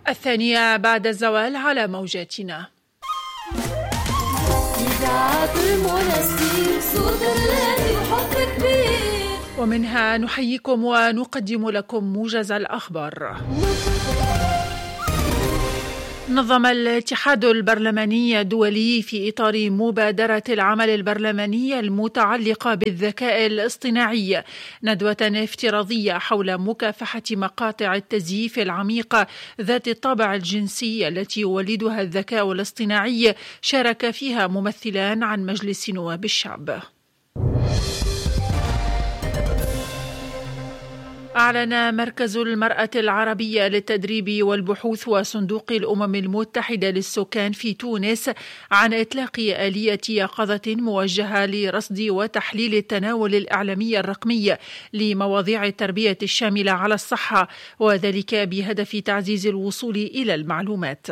الثانية بعد الزوال على موجاتنا. إذاعة المنستير صوت الذي حب كبير. ومنها نحييكم ونقدم لكم موجز الأخبار. نظم الاتحاد البرلماني الدولي في إطار مبادرة العمل البرلماني المتعلقة بالذكاء الاصطناعي ندوة افتراضية حول مكافحة مقاطع التزييف العميقة ذات الطابع الجنسي التي يولدها الذكاء الاصطناعي، شارك فيها ممثلان عن مجلس نواب الشعب. أعلن مركز المرأة العربية للتدريب والبحوث وصندوق الأمم المتحدة للسكان في تونس عن إطلاق آلية يقظة موجهة لرصد وتحليل التناول الإعلامي الرقمي لمواضيع التربية الشاملة على الصحة، وذلك بهدف تعزيز الوصول إلى المعلومات.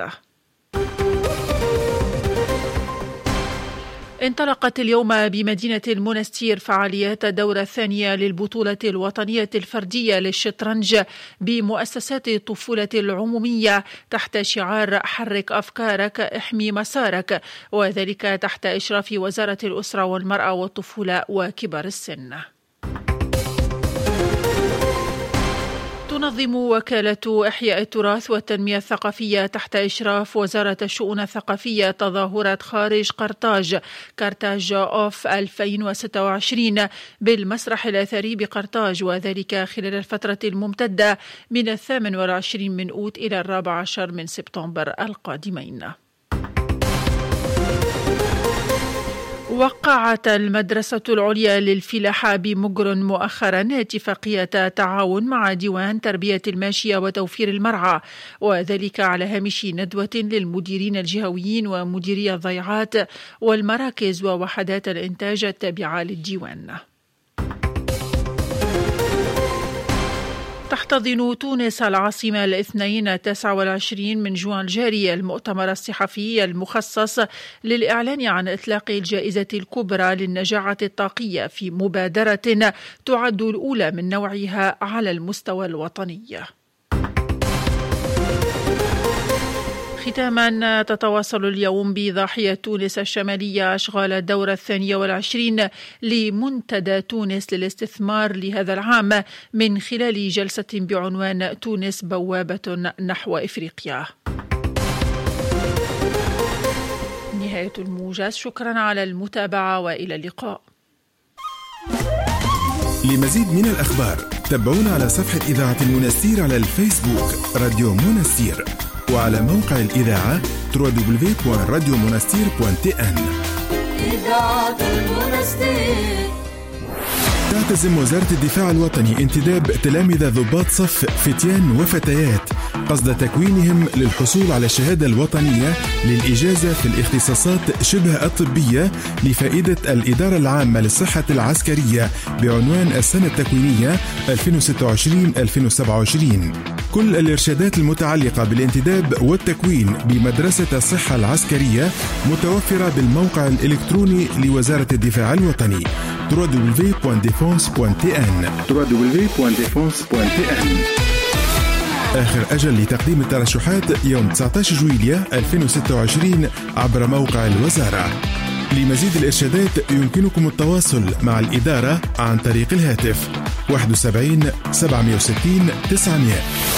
انطلقت اليوم بمدينة المنستير فعاليات الدورة الثانية للبطولة الوطنية الفردية للشطرنج بمؤسسات الطفولة العمومية تحت شعار حرك أفكارك احمي مسارك، وذلك تحت إشراف وزارة الأسرة والمرأة والطفولة وكبار السن. تنظم وكالة إحياء التراث والتنمية الثقافية تحت إشراف وزارة الشؤون الثقافية تظاهرة خارج كارتاج أوف 2026 بالمسرح الأثري بقرطاج، وذلك خلال الفترة الممتدة من 28 من أوت إلى 14 من سبتمبر القادمين. وقعت المدرسة العليا للفلاحة بمجر مؤخرا اتفاقية تعاون مع ديوان تربية الماشية وتوفير المرعى، وذلك على هامش ندوة للمديرين الجهويين ومديري الضيعات والمراكز ووحدات الإنتاج التابعة للديوان. تحتضن تونس العاصمة الاثنين 29 من جوان الجاري المؤتمر الصحفي المخصص للإعلان عن إطلاق الجائزة الكبرى للنجاعة الطاقية في مبادرة تعد الأولى من نوعها على المستوى الوطني. ختاما، تتواصل اليوم بضاحية تونس الشمالية أشغال الدورة 22 لمنتدى تونس للاستثمار لهذا العام من خلال جلسة بعنوان تونس بوابة نحو إفريقيا. نهاية الموجز، شكرا على المتابعة وإلى اللقاء. لمزيد من الأخبار تابعونا على صفحة إذاعة المنستير على الفيسبوك راديو منستير، وعلى موقع الإذاعة www.radiomonastir.tn. إذاعة المنستير. تعتزم وزارة الدفاع الوطني انتداب تلامذة ضباط صف فتيان وفتيات قصد تكوينهم للحصول على الشهادة الوطنية للإجازة في الاختصاصات شبه الطبية لفائدة الإدارة العامة للصحة العسكرية بعنوان السنة التكوينية 2026-2027. كل الإرشادات المتعلقة بالانتداب والتكوين بمدرسة الصحة العسكرية متوفرة بالموقع الإلكتروني لوزارة الدفاع الوطني www.defense.tn. آخر أجل لتقديم الترشحات يوم 19 جويلية 2026 عبر موقع الوزارة. لمزيد الإرشادات يمكنكم التواصل مع الإدارة عن طريق الهاتف 71 760 900.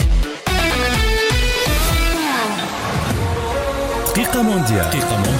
دقيقة مونديال.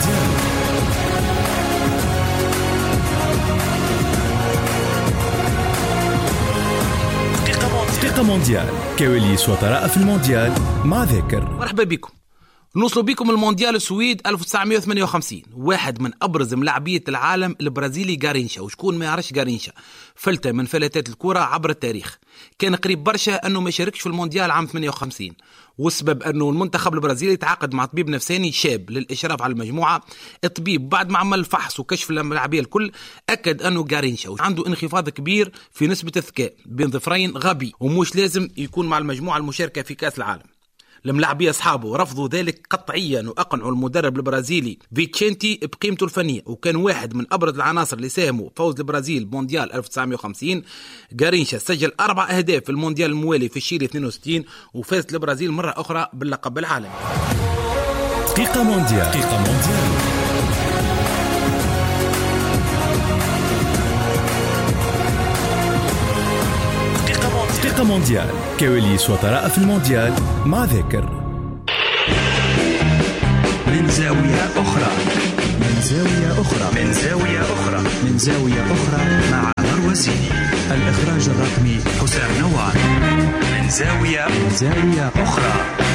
دقيقة مونديال، كواليس وطرائف المونديال مع ذاكر. مرحبا بكم. نوصلوا بكم المونديال السويد 1958. واحد من أبرز ملاعبية العالم البرازيلي غارينشا، وشكون ما يعرفش غارينشا، فلتة من فلتات الكرة عبر التاريخ. كان قريب برشا أنه ما يشاركش في المونديال عام 58، والسبب أنه المنتخب البرازيلي تعاقد مع طبيب نفساني شاب للإشراف على المجموعة. الطبيب بعد ما عمل فحص وكشف الملاعبية الكل أكد أنه غارينشا عنده انخفاض كبير في نسبة الذكاء بين ظفرين غبي ومش لازم يكون مع المجموعة المشاركة في كأس العالم. الملاعبية أصحابه رفضوا ذلك قطعيا وأقنعوا المدرب البرازيلي فيتشينتي بقيمته الفنية، وكان واحد من أبرز العناصر اللي ساهموا فوز البرازيل بمونديال 1950. غارينشا سجل 4 أهداف في المونديال الموالي في الشيلي 62، وفازت البرازيل مرة أخرى باللقب العالمي. دقيقة مونديال. دقيقة مونديال، كواليس وطرائف المونديال مع ذاكر. من زاوية أخرى من زاوية أخرى مع مروى سيدي. الإخراج الرقمي حسام نوار. من زاوية أخرى.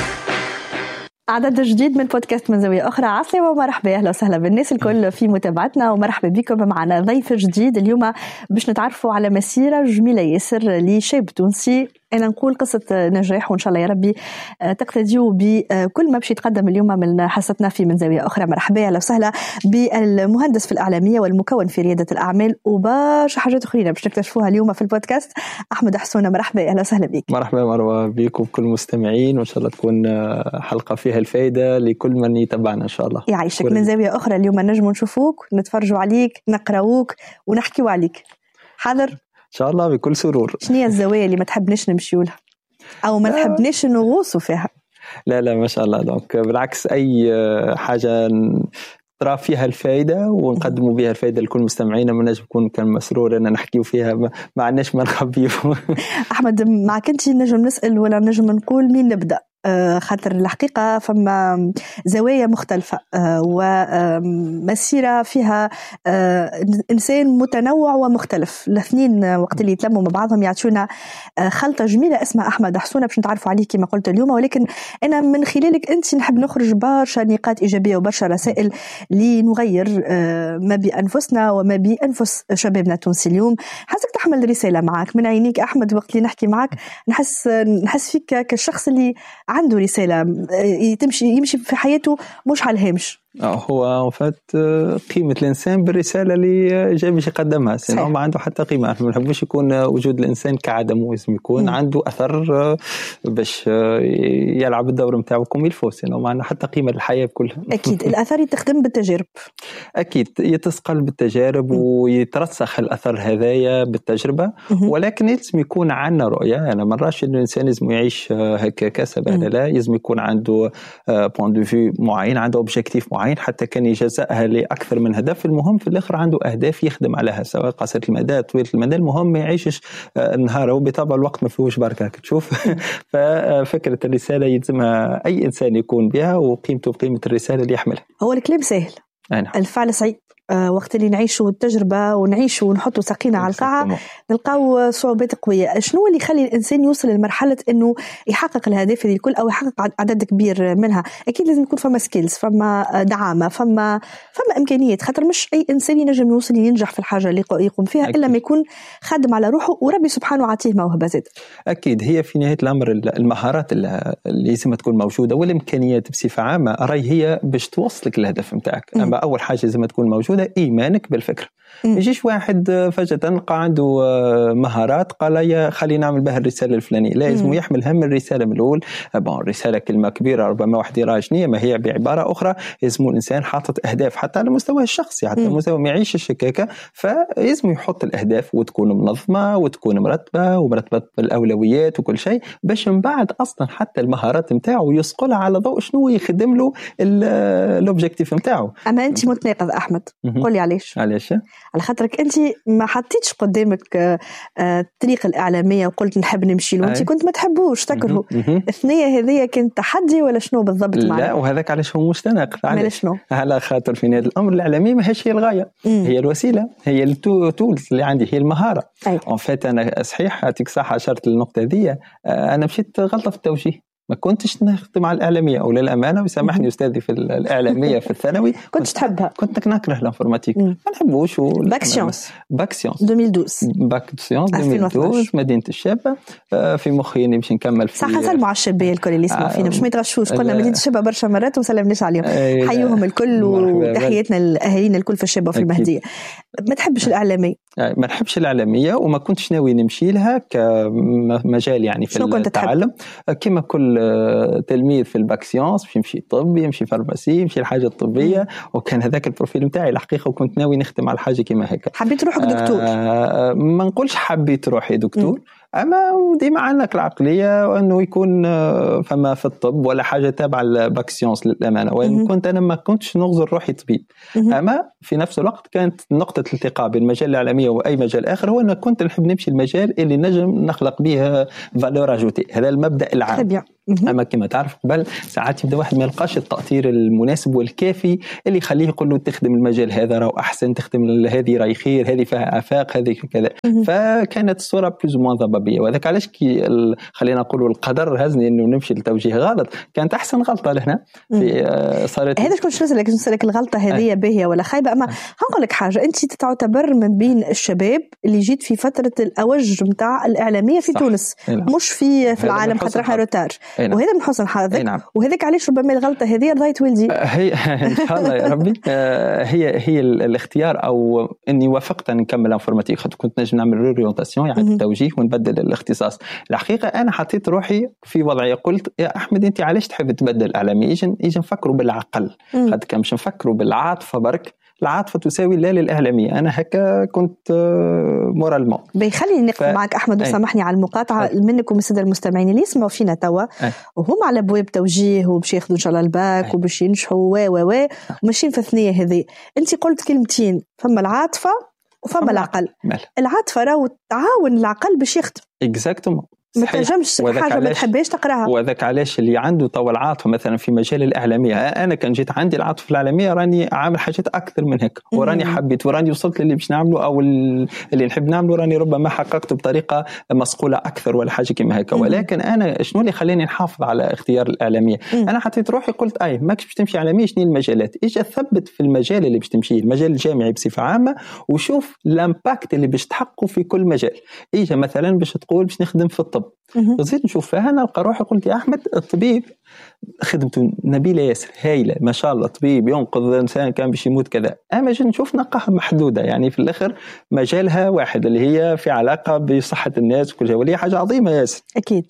عدد جديد من بودكاست من زاوية أخرى. عسلامة ومرحبا، أهلا وسهلا بالناس الكل في متابعتنا، ومرحبا بكم معنا ضيف جديد. اليوم باش نتعرفوا على مسيرة جميلة ياسر لشاب تونسي. أنا نقول قصة نجاح، وإن شاء الله يا ربي تقتديوا بكل ما باش يتقدم اليوم من حصتنا في من زاوية أخرى. مرحبا أهلا وسهلا بالمهندس في الإعلامية والمكون في ريادة الأعمال وباش حاجات أخرين باش نكتشفوها اليوم في البودكاست. أحمد حسونة، مرحبا أهلا وسهلا بك. مرحبا مروة بك وبكل المستمعين، وإن شاء الله تكون حلقة فيها الفائدة لكل من يتابعنا إن شاء الله. يعيشك. من زاوية أخرى اليوم نجم نشوفوك، نتفرجوا عليك، نقراوك ونحكيوا عليك. حاضر إن شاء الله بكل سرور. شنو هي الزوايا اللي ما تحبناش نمشيو لها أو ما نحبناش نغوصوا فيها؟ لا ما شاء الله. دونك بالعكس، أي حاجة ترى فيها الفائدة ونقدموا بها الفائدة لكل مستمعينا ما نجم نكون كان مسرور أن نحكيو فيها، ما عندناش ما نخبيه. أحمد، معك أنت نجم نسأل ولا نجم نقول مين نبدأ؟ خاطر الحقيقة فما زوايا مختلفة ومسيرة فيها إنسان متنوع ومختلف. الاثنين وقت اللي يتلموا مع بعضهم يعطونا خلطة جميلة اسمها أحمد حسونة باش نتعرفوا عليه كما قلت اليوم. ولكن أنا من خلالك أنت نحب نخرج برشا نقاط إيجابية وبرشا رسائل لنغير ما بأنفسنا وما بأنفس شبابنا التونسي اليوم. حاسك تحمل رسالة معك من عينيك أحمد. وقت اللي نحكي معك نحس فيك كالشخص اللي عنده رسالة يمشي في حياته مش على الهامش. هو وفات قيمة الإنسان بالرسالة اللي جاي باش يقدمها، سينو ما عنده حتى قيمة. احنا ما نحبوش يكون وجود الإنسان كعدم، لازم يكون عنده أثر باش يلعب الدور متاعه كم يلفو، سينو ما عنده حتى قيمة للحياة كلها. أكيد الأثر يتخدم بالتجارب، أكيد يتسقل بالتجارب ويترسخ الأثر هذايا بالتجربة. ولكن لازم يكون عندنا رؤية. أنا مرات الإنسان لازم يعيش هكا سبب لا، لازم يكون عنده بوان دو في معين، عنده أوبجيكتيف معين، حتى كان يجزأها لأكثر من هدف. المهم في الآخر عنده أهداف يخدم عليها، سواء قصيرة المدى طويلة المدى. المهم ما يعيشش النهار، وبطبع الوقت ما فيهوش بركة تشوف. ففكرة الرسالة يلزمها أي إنسان يكون بها وقيمته بقيمة الرسالة اللي يحملها. هو الكلام سهل، الفعل صعيب. وقت اللي نعيشوا التجربة ونعيشوا ونحطوا ساقينا على القاعة نلقاو صعوبات قوية. شنو اللي يخلي الإنسان يوصل لمرحلة إنه يحقق الهدف الكل أو يحقق عدد كبير منها؟ أكيد لازم يكون فما سكيلز، فما دعامة، فما إمكانيات. خاطر مش أي إنسان ينجم يوصل ينجح في الحاجة اللي يقوم فيها إلا ما يكون خادم على روحه وربي سبحانه عطيه موهبة زاد. أكيد هي في نهاية الأمر المهارات اللي لازم تكون موجودة والإمكانيات بصفة عامة راي هي باش توصلك للهدف متاعك. أما أول حاجة لازم تكون موجودة إيمانك بالفكرة. يجيش واحد فجأة نلقى عنده مهارات قال يا خلينا نعمل بها الرسالة الفلانية، لازم يحمل هم الرسالة من الأول. الرسالة كلمة كبيرة ربما واحد يراجنية، ما هي بعبارة أخرى لازم الإنسان حاطط أهداف حتى على مستوى الشخصي، حتى مستوى ما يعيش الشكاكة. فلازم يحط الأهداف وتكون منظمة وتكون مرتبة ومرتبة بالأولويات وكل شيء، باش من بعد أصلا حتى المهارات متاعه يسقلها على ضوء شنو يخدم له الأوبجيكتيف متاعه. أما أنت متناقض أحمد، قولي علاش؟ على خاطرك أنت ما حطيتش قدامك الطريقة الإعلامية وقلت نحب نمشي له، أنت كنت ما تحبوش تكرهه. الثنية هذه كانت تحدي ولا شنو بالضبط معنا؟ لا، وهذاك علاش هو مستناقض. على شنو؟ على خاطر في نهاية الأمر الإعلامية ما هيش هي الغاية، هي الوسيلة، هي التولز اللي عندي، هي المهارة. En fait أنا صحيح أعطيك صح أشرت للنقطة ذي. أنا مشيت غلطة في التوجيه، ما كنتش نخدم على الإعلامية أو للأمانة، وسامحني أستاذي في الإعلامية في الثانوي. كنتش تحبها؟ كنت نكره الانفورماتيك، ما نحبوش. باك سيونس 2012 باك سيونس 2012 مدينة الشابة. في مخي إني باش نكمل في صح. نسلموا على الشابية الكل اللي يسمعوا فينا، باش ما يتغشوش. قلنا مدينة الشابة برشا مرات وسلمناش عليهم. حيوهم الكل وتحياتنا لأهالينا الكل في الشابة وفي المهدية. ما تحبش الإعلامي ما نحبش الإعلامية وما كنتش ناوي نمشي لها كمجال يعني في التعلم. كما كل تلميذ في الباك سيونس يمشي طب، يمشي فارماسي، يمشي الحاجة الطبية، وكان هذاك البروفيل متاعي الحقيقة، وكنت ناوي نختم على حاجة كما هيك. حبيت روحك دكتور؟ ما نقولش حبيت روحي دكتور، أما ديما عندك العقلية وأنه يكون فما في الطب ولا حاجة تابعة الباك سيونس للأمانة، وإن كنت أنا ما كنتش نغزر روحي طبيب. أما في نفس الوقت كانت نقطة الالتقاء بين المجال الإعلامية وأي مجال آخر هو أن كنت نحب نمشي المجال اللي نجم نخلق به فالور أجوتي، هذا المبدأ العام. أما كما تعرف قبل ساعات يبدأ واحد ما يلقاش التأثير المناسب والكافي اللي يخليه يقول له تخدم المجال هذا راهو أحسن، تخدم هذه راهي خير، هذه فيها آفاق، هذه كذا. فكانت الصورة بلوز موان ضبابية، وذاك علاش خلينا نقول القدر هزني إنه نمشي لتوجيه غلط. كانت أحسن غلطة لهنا في صارت هذا. شكون نسألك الغلطة هذه باهية ولا خايبة؟ أما هنقول لك حاجة، أنت تعتبر من بين الشباب اللي جيت في فترة الأوج متاع الإعلامية في تونس، مش في العالم، حتى احنا روتار، وهذا من حسن حظك. وهذاك علاش ربما الغلطة هذه رضيت ولدي. هي إن شاء الله يا ربي. هي الاختيار، أو إني وافقت أن نكمل انفورماتيك، كنت نجم نعمل ريورينتاسيون يعني التوجيه ونبدل الاختصاص. الحقيقة أنا حطيت روحي في وضعية، قلت يا أحمد أنت علاش تحب تبدل الإعلامي؟ يجي نفكروا بالعقل، قد كان مش نفكروا بالعاطفة برك. العاطفة تساوي لا للأهلمية. أنا هكا كنت مورالمون. بيخليني نقف معك أحمد وسامحني على المقاطعة منكم السادة المستمعين اللي يسمعوا فينا توا وهم على أبواب توجيه وباش ياخذوا إن شاء الله الباك وباش ينجحوا وماشيين في الثنية هذه. أنت قلت كلمتين، فما العاطفة وفما العقل. العاطفة راهو تعاون العقل باش يخدم. Exactement. ما تنجمش حاجة ما تحبيش تقراها. وذاك علاش اللي عنده طول العاطفة مثلا في مجال الإعلامية، أنا كان جيت عندي العاطفة الإعلامية راني عامل حاجات أكثر من هيك، وراني حبيت وراني وصلت للي باش نعمله أو اللي نحب نعمله، راني ربما حققته بطريقة مسقولة أكثر ولا حاجة كما هيك. ولكن أنا شنو اللي خلاني نحافظ على اختيار الإعلامية؟ أنا حطيت روحي قلت ماكش باش تمشي إعلامية، شنو المجالات؟ إيش أثبت في المجال اللي باش تمشي، المجال الجامعي بصفة عامة، وشوف الامباكت اللي باش تحققه في كل مجال. إيجا مثلا باش تقول باش نخدم في الطب، زيد نشوف فيها نلقى روحي قلت يا أحمد الطبيب خدمته نبيلة ياسر هايلة ما شاء الله، طبيب ينقذ إنسان كان باش يموت كذا. أما جينا نشوف نلقاها محدودة، يعني في الآخر مجالها واحد اللي هي في علاقة بصحة الناس وكل شيء، واللي حاجة عظيمة ياسر. أكيد.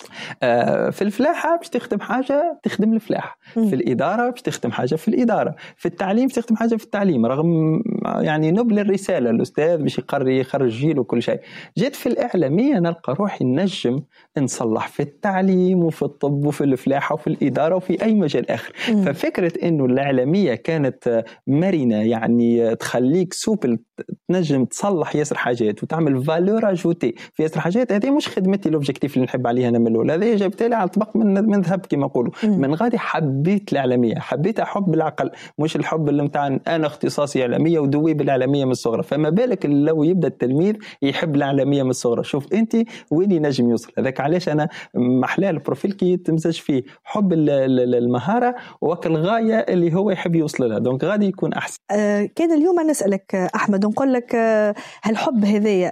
في الفلاحة باش تخدم حاجة تخدم الفلاحة، في الإدارة باش تخدم حاجة في الإدارة، في التعليم باش تخدم حاجة في التعليم، رغم يعني نبل الرسالة الأستاذ باش يخرج جيل وكل شيء. جيت في الإعلامية نلقى روحي نجم نصلح في التعليم وفي الطب وفي الفلاحة وفي الإدارة وفي أي مجال آخر. ففكرة إنه الإعلامية كانت مرنة، يعني تخليك سوبل، تنجم تصلح ياسر حاجات وتعمل فالور اجوتي في ياسر حاجات. هذه مش خدمتي الأوبجيكتيف اللي نحب عليها أنا من الأول، هذه جابت لي على طبق من ذهب كما يقولوا. من غادي حبيت الإعلامية، حبيتها حب العقل، مش الحب اللي متاع أنا اختصاصي إعلامية ودوي بالإعلامية من الصغرى. فما بالك لو يبدأ التلميذ يحب الإعلامية من الصغرى، شوف أنت وين ينجم يوصل. هذاك علاش أنا محلال البروفيل كي تمزج فيه حب المهارة وكالغاية اللي هو يحب يوصل لها، دونك غادي يكون أحسن. كان اليوم نسألك أحمد ونقول لك هالحب هذايا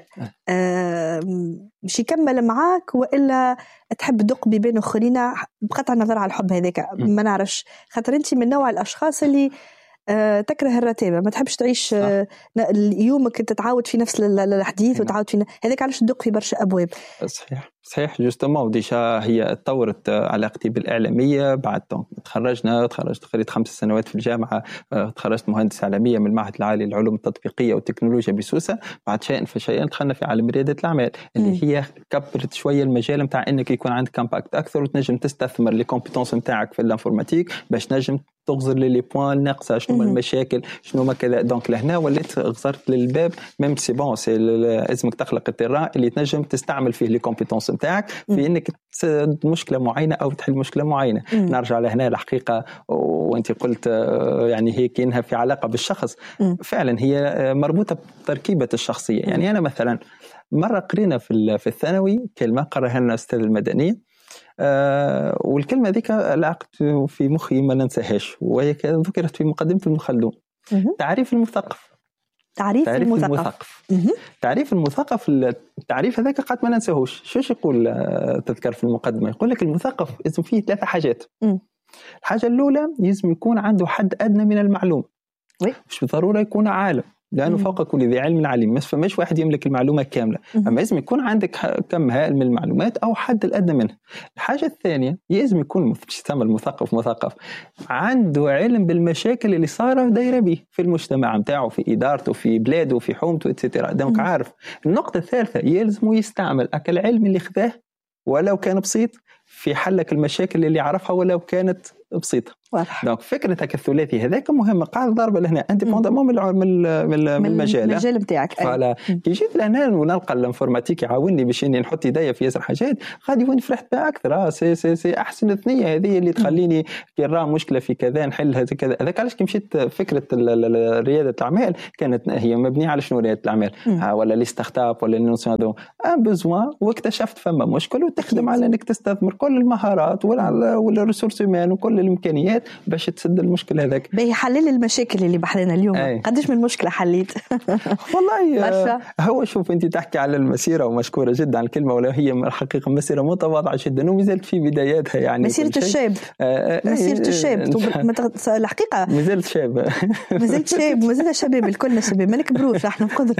مش يكمل معاك وإلا تحب دق بين آخرين بقطع النظر على الحب هذاك؟ ما نعرفش، خاطر أنت من نوع الأشخاص اللي تكره الرتابة، ما تحبش تعيش يومك تتعاود في نفس الحديث وتعاود في هذاك، علاش تدق في برشا أبواب. صحيح جوستومون. وديشا هي تطورت علاقتي بالإعلامية بعد تخرجت قريت 5 سنوات في الجامعة، تخرجت مهندس إعلامية من المعهد العالي للعلوم التطبيقية والتكنولوجيا بسوسة. بعد شيء فشيئا دخلنا في عالم ريادة الأعمال اللي هي كبرت شوية المجال متاع إنك يكون عندك امباكت أكثر وتنجم تستثمر لي كومبيتونس متاعك في الانفورماتيك باش نجم تغزر لي بوين الناقصه، شنو المشاكل، شنو ما كذا. دونك لهنا وليت غزرت للباب ميم سي بون سي لازمك تخلق التيران اللي تنجم تستعمل فيه لي كومبيتونس نتاعك في انك تسد مشكله معينه او تحل مشكله معينه. نرجع لهنا الحقيقه، وانت قلت يعني هي كأنها في علاقه بالشخص. فعلا هي مربوطه بتركيبه الشخصيه. يعني انا مثلا مره قرينا في الثانوي كلمه قراها لنا استاذ المدنيه، والكلمة ذيك لعقت في مخي ما ننساهاش، وهي ذكرت في مقدمة ابن خلدون. تعريف المثقف. تعريف المثقف التعريف هذاك قد ما ننساهوش. شوش يقول تذكر في المقدمة؟ يقول لك المثقف لازم فيه 3 حاجات. الحاجة الأولى لازم يكون عنده حد أدنى من المعلوم، مش بالضرورة يكون عالم، لانه فوق كل ذي علم عليم. ما فماش واحد يملك المعلومه كامله، اما لازم يكون عندك كم هائل من المعلومات او حد الادنى منها. الحاجه الثانيه لازم يكون المثقف مثقف عنده علم بالمشاكل اللي صارت دايره به في المجتمع نتاعو، في ادارته، في بلاده، في حومته اتسيتيرا. دونك عارف. النقطه الثالثه يلزم يستعمل العلم اللي خذاه ولو كان بسيط في حلك المشاكل اللي عرفها ولو كانت بسيطه. دونك فكرتك الثلاثي هذاك مهمه. قاعد ضربه لهنا انديبوندامون من المجال نتاعك. فوالا كي جيت لهنا ونلقى الانفورماتيك يعاوني باش اني نحط يديا في ياسر حاجات غادي وين فرحت بها اكثر. سي احسن ثنيه هذه اللي تخليني كي نرى مشكله في كذا نحلها كذا. هذاك علاش كي مشيت فكره رياده الاعمال كانت هي مبنيه على شنو رياده الاعمال ولا لي ستارت اب ولا نونسيون دو ان بوزوان، واكتشفت فما مشكل وتخدم على انك تستثمر كل المهارات ولا الريسورس هيومان وكل الامكانيات باش تسد المشكل هذاك. باهي حلل المشاكل اللي بحرنا اليوم. قداش من مشكله حليت؟ والله هو شوف انت تحكي على المسيره ومشكوره جدا على الكلمه، ولا هي الحقيقه مسيره متواضعه جدا ومازالت في بداياتها. يعني مسيره الشاب مسيرة الشاب الحقيقه مازالت شاب مازلت شاب ومازلنا شباب، الكلنا شباب ما نكبروش راح نقدر.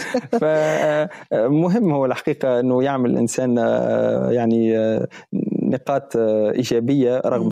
فمهم هو الحقيقه انه يعمل الانسان يعني نقاط ايجابيه رغم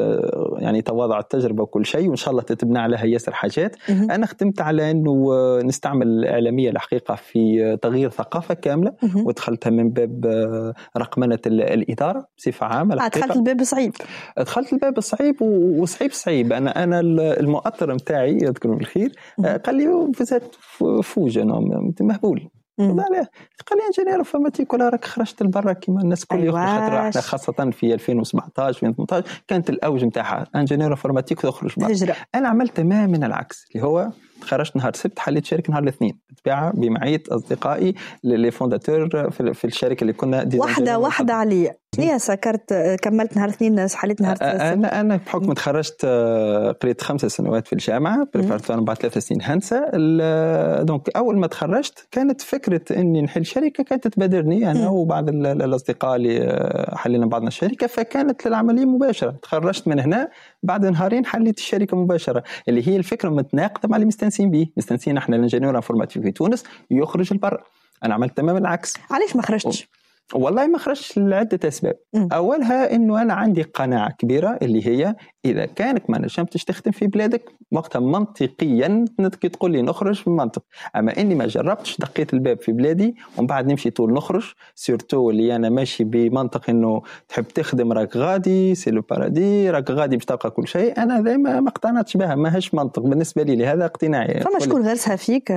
يعني تواضع التجربه وكل شيء، وان شاء الله تتبنى عليها ياسر حاجات. انا خدمت على انه نستعمل الاعلاميه الحقيقه في تغيير ثقافه كامله، ودخلتها من باب رقمنه الاداره بصفه عامه. دخلت الباب صعيب، دخلت الباب صعيب وصعيب. انا المؤطر نتاعي يذكر بالخير قال لي فزت فوج انا مهبول. قال لي انجينير انفورماتيك ولا راك خرجت لبرا كيما الناس كل يخرج. خاطر احنا خاصه في 2017 2018 كانت الاوج نتاعها انجينير انفورماتيك تخرج برا. انا عملت تماما العكس، اللي هو خرجت نهار السبت حليت شركه نهار الاثنين بالطبيعه بمعيه اصدقائي لي فونداتور في الشركه اللي كنا واحده عليا. شنو سكرت كملت نهار الاثنين حليت نهار السبت؟ انا بحكم تخرجت قريت 5 سنوات في الجامعه بريباراتوار بعد 3 سنين هندسه. دونك اول ما تخرجت كانت فكره اني نحل شركه كانت تبادرني انا وبعض الاصدقاء اللي حلينا بعضنا الشركه، فكانت العمليه مباشره. تخرجت من هنا بعد نهارين حليت الشركه مباشره، اللي هي الفكره متناقضه مع اللي مستنسين به. مستنسين احنا الانجينيور انفورماتيك في تونس يخرج لبرا. انا عملت تماما العكس. علاش ما خرجتش؟ والله ما خرجتش لعدة أسباب. أولها أنه أنا عندي قناعة كبيرة اللي هي إذا كانك ما نجمتش تخدم في بلادك وقتها منطقيا تقول لي نخرج في المنطق. أما إني ما جربتش دقيت الباب في بلادي ومن بعد نمشي طول نخرج سيرتو اللي أنا ماشي بمنطق إنه تحب تخدم راك غادي سي لو بارادي راك غادي باش تلقى كل شيء. أنا دائما ما اقتنعتش بها، ما هش منطق بالنسبة لي. هذا اقتناعي. فما شكون غرسها فيك؟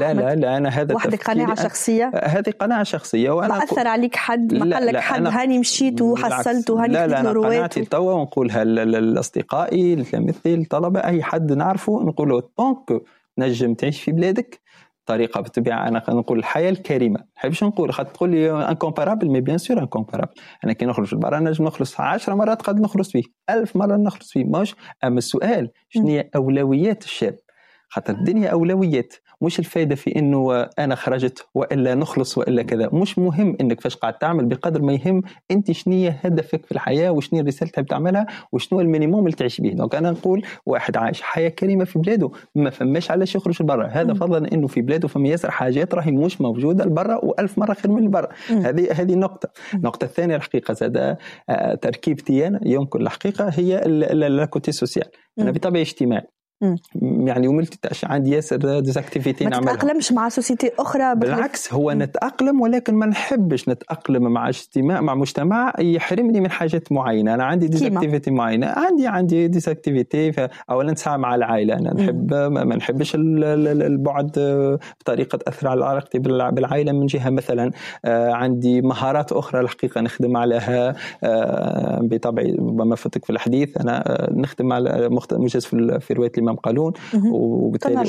لا أنا هذا وحدك قناعة شخصية. هذه قناعة شخصية. وأنا ما أثر عليك حد ما قال لك حد هاني مشيت وحصلت وهاني كتبت له روايات؟ لا قناعتي توا ونقولها لأصدقائي لتلاميذي للطلبة أي حد نعرفه نقول له طونك نجم تعيش في بلادك طريقة بالطبيعة. أنا نقول الحياة الكريمة. نحبش نقول خاطر تقول لي انكومبارابل مي بيان سور انكومبارابل. أنا كي نخرج لبرا نجم نخلص 10 مرات قد نخلص فيه 1000 مرة نخلص فيه ماش. أما السؤال شنو هي أولويات الشاب؟ خاطر الدنيا أولويات، مش الفايدة في إنه أنا خرجت وإلا نخلص وإلا كذا. مش مهم إنك فاش قاعد تعمل بقدر ما يهم أنت شنية هدفك في الحياة وشنية الرسالة اللي بتعملها وشنو المينيموم اللي تعيش به. دونك أنا نقول واحد عايش حياة كريمة في بلاده ما فماش علاش يخرج لبرا. هذا فضلا إنه في بلاده فما ياسر حاجات راهي مش موجودة لبرا و1000 مرة خير من لبرا. هذه نقطة. النقطة الثانية الحقيقة زاد تركيبتي أنا يمكن الحقيقة هي الكوتي سوسيال. أنا بطبيعة اجتماعي يعني وملت عندي ياسر ديزاكتيفيتي نعملها. ما تتأقلمش مع سوسيتي أخرى؟ بالعكس هو نتأقلم، ولكن ما نحبش نتأقلم مع اجتماع مع مجتمع يحرمني من حاجات معينة. أنا عندي ديزاكتيفيتي معينة. عندي ديزاكتيفيتي. أولا نسعى مع العائلة. أنا نحب ما نحبش البعد بطريقة تأثر على علاقتي بالعائلة من جهة. مثلا عندي مهارات أخرى الحقيقة نخدم عليها بطبعي ربما فتك في الحديث. أنا نخدم على مجاز في رواية الإمام قالون وبالتالي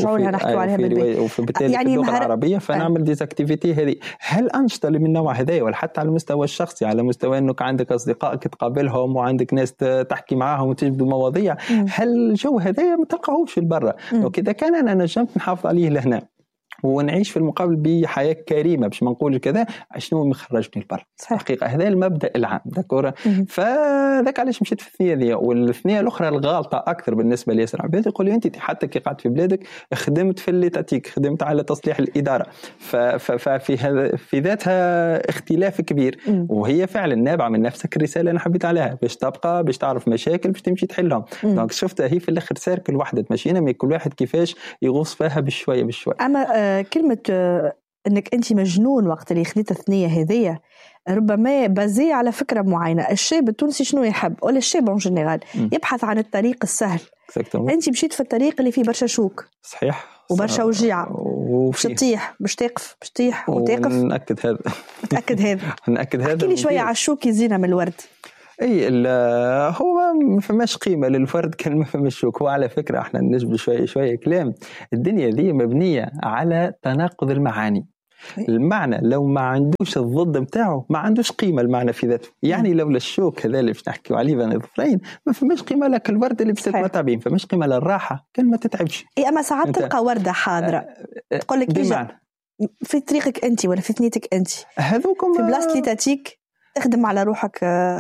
وبالتالي يعني في اللغة العربية فنعمل ديزاكتيفيتي هذه. هل أنشطة من النوع هذا ولا حتى على المستوى الشخصي على مستوى أنك عندك أصدقاء تقابلهم وعندك ناس تحكي معهم وتجبدوا مواضيع؟ هل الجو هذا ما تلقاهوش في البرة؟ وكذا كان أنا نجمت نحافظ عليه لهنا ونعيش في المقابل بحياة كريمة، باش ما نقول كذا شنو مخرجني البر. حقيقة هذا المبدأ العام داكور. فذاك علاش مشيت في الثنية ذي. والثنية الأخرى الغالطة أكثر بالنسبة لياسر عباد، يقول لي أنت حتى كي قعدت في بلادك خدمت في الليتاتيك، خدمت على تصليح الإدارة، ففي هذا في ذاتها اختلاف كبير. وهي فعلا نابعة من نفسك الرسالة أنا حبيت عليها، باش تبقى باش تعرف مشاكل باش تمشي تحلهم. دونك شفتها هي في الآخر سيركل واحدة ماشينا، مي كل واحد كيفاش يغوص فيها بشوية بشوية. أما كلمة أنك أنت مجنون وقت اللي خديت الثنية هذية ربما بازي على فكرة معينة. الشاب التونسي شنو يحب، ولا الشاب ان جنرال يبحث عن الطريق السهل. أنت مشيت في الطريق اللي فيه برشا شوك، صحيح، وبرشا وجيعة، باش تطيح باش تقف باش تطيح وتقف. نأكد هذا نأكد هذا نأكد هذا. احكي لي شوية على الشوك يزينا من الورد. اي هو ما فماش قيمه للفرد كان ما فماش شوك. هو على فكره احنا نجبد شويه شويه كلام، الدنيا ذي مبنيه على تناقض المعاني. المعنى لو ما عندوش الضد متاعه ما عندوش قيمه المعنى في ذاته. يعني لولا الشوك هذا اللي باش نحكيو عليه بين الظفرين ما فماش قيمه لك الورد اللي باش تتمتع به، فماش قيمه للراحه كان ما تتعبش. اي اما ساعات تلقى ورده حاضره تقول لك اجا في طريقك انت ولا في ثنيتك انت، هذوكم في بلاصه ليتاتيك تخدم على روحك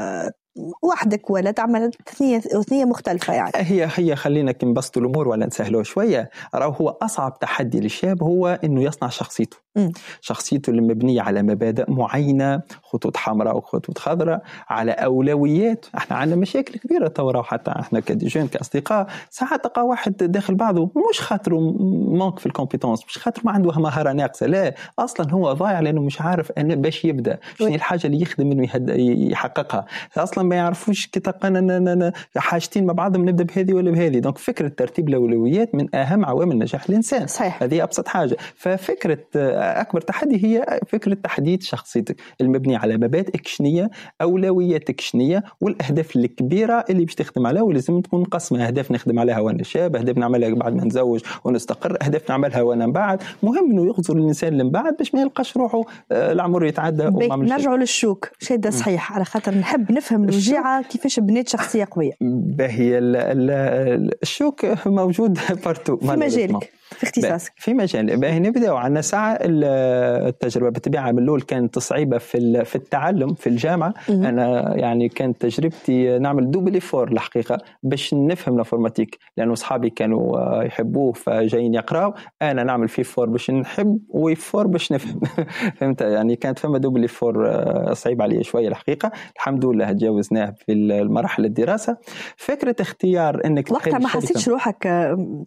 وحدك ولا تعمل ثنية مختلفة. يعني هي خلينا كنبسطوا الأمور ولا نسهلوها شوية. هو أصعب تحدي للشاب هو إنه يصنع شخصيته. شخصيته اللي مبنية على مبادئ معينة، خطوط حمراء وخطوط خضراء، على أولويات. احنا عندنا مشاكل كبيرة تورا، وحتى احنا كديجون كأصدقاء ساعات تلقى واحد داخل بعضه مش خاطره مانك في الكومبيتونس، مش خاطره ما عنده مهارة ناقصة، لا أصلا هو ضايع لأنه مش عارف أنه باش يبدأ شنو الحاجة اللي يخدم إنه يحققها. أصلا ما يعرفوش كي تلقانا حاجتين مع بعضهم نبدأ بهذه ولا بهذه. دونك فكرة ترتيب الأولويات من أهم عوامل نجاح الإنسان. صحيح. هذه أبسط حاجة. ففكرة أكبر تحدي هي فكرة تحديد شخصيتك المبنية على مبادئك شنية، أولوياتك شنية، والأهداف الكبيرة اللي باش تخدم عليها. ولازم تكون مقسمة، أهداف نخدم عليها وأنا شاب، أهداف نعملها بعد ما نتزوج ونستقر، أهداف نعملها وأنا من بعد. مهم إنه يغزر الإنسان من بعد باش ما يلقاش روحه العمر يتعدى. نرجعوا للشوك شيء صحيح، على خاطر نحب نفهم الوجيعة كيفاش بنيت شخصية قوية. هي الشوك موجود بارتو في مجالك في اختصاصك. في مجال نبدأ عنا ساعة. التجربة بالطبيعة من الأول كانت صعيبة في التعلم في الجامعة. أنا يعني كانت تجربتي نعمل دوبل فور الحقيقة باش نفهم الانفورماتيك، لأنه أصحابي كانوا يحبوه فجايين يقرأوا، أنا نعمل في فور باش نحب وفور باش نفهم. فهمت؟ يعني كانت فما دوبل فور صعيب علي شوية الحقيقة. الحمد لله تجاوزناه في المراحل الدراسة. فكرة اختيار أنك وقتها ما حسيتش روحك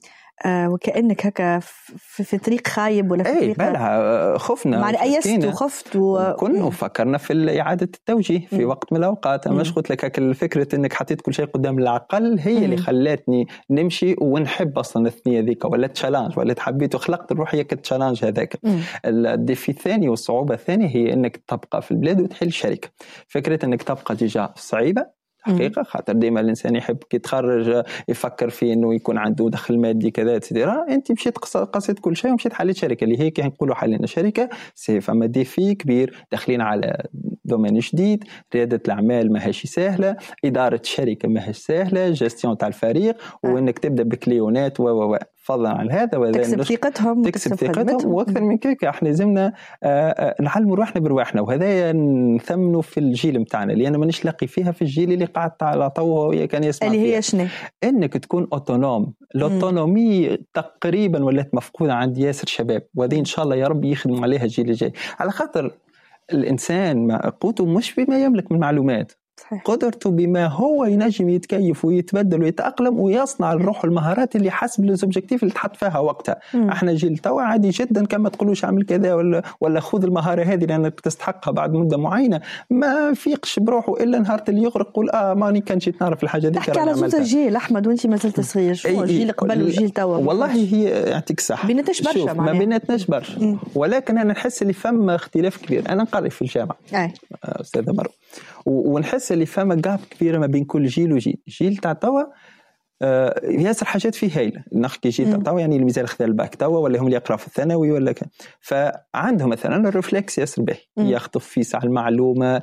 وكأنك هكا في طريق خايب ولا في طريق بلها خفنا مع أيست وخفت كنا فكرنا في إعادة التوجيه في وقت من الأوقات. أما قلت لك هكا الفكرة أنك حطيت كل شيء قدام العقل هي اللي خلاتني نمشي ونحب أصلا الثنية ذيك ولا تشالنج ولا حبيت وخلقت الروحية كتشالنج هذاك. الديفي الثاني والصعوبة الثانية هي أنك تبقى في البلاد وتحل شركة. فكرة أنك تبقى ديجا صعيبة حقيقة، خاطر ديما الإنسان يحب كي يتخرج يفكر في إنه يكون عنده دخل مادي كذا تديرها. أنت مشيت قصيت كل شيء ومشيت حليت شركة اللي هي كي نقولوا حلينا شركة فما ديفي كبير، داخلين على دومين جديد، ريادة الأعمال ماهيش سهلة، إدارة شركة ماهيش سهلة، جستيون تاع الفريق، وإنك تبدأ بكليونات فضلا عن هذا تكسب ثقتهم واكثر من كيك. احنا لازمنا نعلموا روحنا برواحنا، وهذا نثمنوا في الجيل متاعنا لأن ما نلاقي فيها في الجيل اللي قاعد على طوه كان يسمع اللي هي شنو انك تكون اوتونوم. الاوتونومي تقريبا ولات مفقوده عند ياسر شباب، وهذه ان شاء الله يا رب يخدم عليها الجيل الجاي، على خاطر الانسان قوته مش بما يملك من معلومات، قدرته بما هو ينجم يتكيف ويتبدل ويتأقلم ويصنع الروح والمهارات اللي حسب الأوبجيكتيف اللي تحط فيها وقتها. احنا جيل توا عادي جدا كما تقولوش اعمل كذا ولا خذ المهارة هذه لأنك تستحقها بعد مدة معينة، ما فيقش بروحه إلا نهار اللي يغرق يقول ماني كان جيت نعرف الحاجة دي. تحكي على زوج الجيل أحمد وانت ما زلت صغير، شو الجيل قبل والجيل توا؟ والله هي يعطيك صح بيناتش برشا ما بيناتناش برشا، ولكن أنا نحس اللي فما اختلاف كبير. أنا نقرأ في الجامعة أستاذة مروة ونحس اللي فما جاب كبيرة ما بين كل جيل وجيل. جيل تاع توا ياسر حاجات فيه هايله نحكي جيت توا يعني المثال خذا الباك توا ولا هم اللي يقراوا في الثانوي ولا كان فعندهم مثلا الرفلكس ياسر باهي يخطف في ساعه المعلومه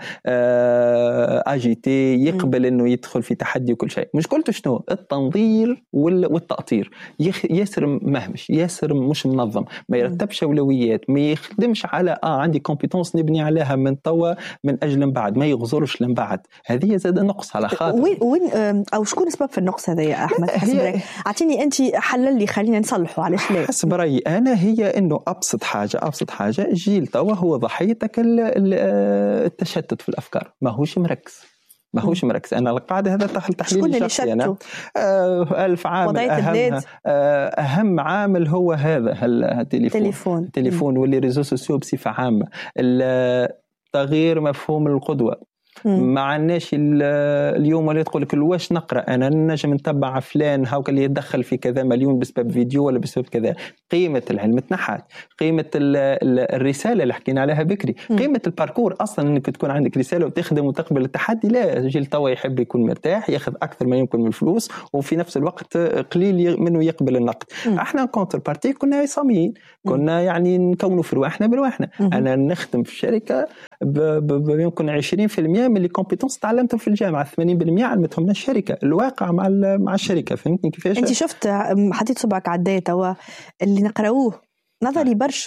اجيتي يقبل انه يدخل في تحدي وكل شيء. مشكلته شنو؟ التنظير والتأطير. ياسر مهمش، ياسر مش منظم، ما يرتبش اولويات، ما يخدمش على عندي كومبيتونس نبني عليها من توا من اجل من بعد، ما يغزرش من بعد. هذه زاد نقص على خاطر وين او شكون السبب في النقص هذا يا احمد؟ اعطيني انت حل لي خلينا نصلحه. علاش لا؟ حسب رايي انا هي انه ابسط حاجه جيل توا هو ضحيه التشتت في الافكار، ماهوش مركز. انا القاعده هذا تحليل شخصي انا 1000 عامل اهم عامل هو هذا التليفون واللي ريزو سوسيو بصفه عامه. تغيير مفهوم القدوه ما عندناش اليوم ولا تقول لك واش نقرا انا نجم نتبع فلان هاوك اللي يدخل في كذا مليون بسبب فيديو ولا بسبب كذا. قيمه العلم تنحت، قيمه الرساله اللي حكينا عليها بكري، قيمه الباركور اصلا انك تكون عندك رساله وتخدم وتقبل التحدي. لا، جيل توا يحب يكون مرتاح، ياخذ اكثر ما يمكن من الفلوس وفي نفس الوقت قليل منه يقبل النقد. احنا كونتر بارتي كنا عصاميين، كنا يعني نكونوا في رواحنا برواحنا. انا نخدم في الشركه يمكن 20% من اللي كومبيتونس تعلمتهم في الجامعه، 80% علمتهم من الشركه، الواقع مع الشركه. فهمتني كيفاش؟ انت شفت حطيت صبعك على الداتا توا اللي نقراوه نظري برش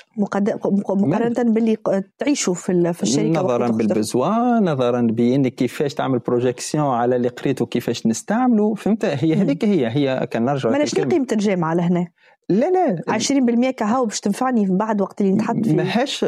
مقارنه باللي تعيشوا في الشركه، نظرا بالبزوان، نظرا بانك كيفاش تعمل بروجيكسيون على اللي قريته كيفاش نستعمله. فهمت؟ هي هذيك هي كان نرجع ماناش قيمه الجامعه لهنا. لا 20% كهو باش تنفعني بعد وقت اللي نتحط فيه. ماهاش